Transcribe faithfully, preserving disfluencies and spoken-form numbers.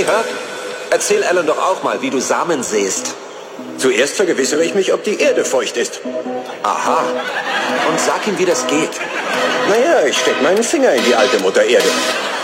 Hey, Herc, erzähl Alan doch auch mal, wie du Samen säst. Zuerst vergewissere ich mich, ob die Erde feucht ist. Aha. Und sag ihm, wie das geht. Naja, ich steck meinen Finger in die alte Mutter Erde.